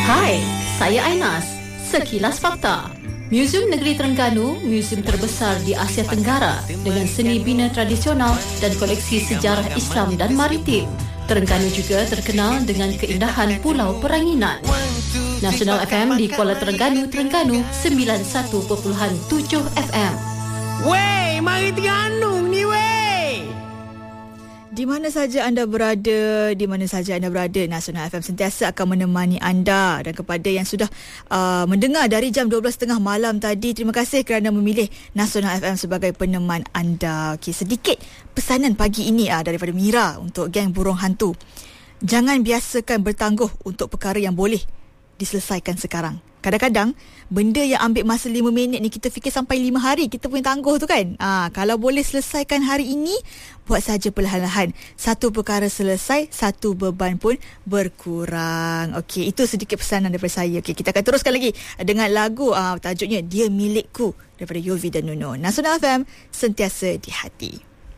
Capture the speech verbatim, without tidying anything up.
Hai, saya Ainas. Sekilas Fakta. Muzium Negeri Terengganu, muzium terbesar di Asia Tenggara dengan seni bina tradisional dan koleksi sejarah Islam dan maritim. Terengganu juga terkenal dengan keindahan Pulau Peranginan. Nasional F M di Kuala Terengganu, Terengganu sembilan puluh satu perpuluhan tujuh F M. Wey, mari Terengganu ni wey. Di mana saja anda berada, di mana saja anda berada, Nasional F M sentiasa akan menemani anda. Dan kepada yang sudah uh, mendengar dari jam dua belas tiga puluh malam tadi, terima kasih kerana memilih Nasional F M sebagai peneman anda. Okey, sedikit pesanan pagi ini uh, daripada Mira untuk geng burung hantu. Jangan biasakan bertangguh untuk perkara yang boleh diselesaikan sekarang. Kadang-kadang benda yang ambil masa lima minit ni kita fikir sampai lima hari kita punya tangguh tu kan. Ah, kalau boleh selesaikan hari ini, buat saja perlahan-lahan. Satu perkara selesai, satu beban pun berkurang. Okey, itu sedikit pesanan daripada saya. Okey, kita akan teruskan lagi dengan lagu ah, tajuknya Dia Milikku daripada Yofi dan Nuno. Nasional F M, sentiasa di hati.